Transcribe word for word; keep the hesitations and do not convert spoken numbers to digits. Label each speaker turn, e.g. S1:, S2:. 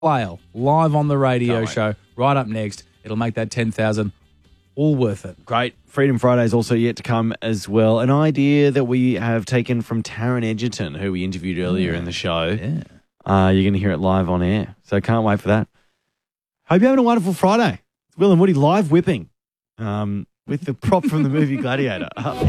S1: Whale, live on the radio
S2: Can't wait.
S1: show, right up next. It'll make that ten thousand all worth it.
S2: Great. Freedom Friday is also yet to come as well. An idea that we have taken from Taron Egerton, who we interviewed earlier
S1: Yeah.
S2: in the show.
S1: Yeah.
S2: Uh, you're going to hear it live on air. So can't wait for that. Hope you're having a wonderful Friday. It's Will and Woody live whipping um, with the prop from the movie Gladiator. Up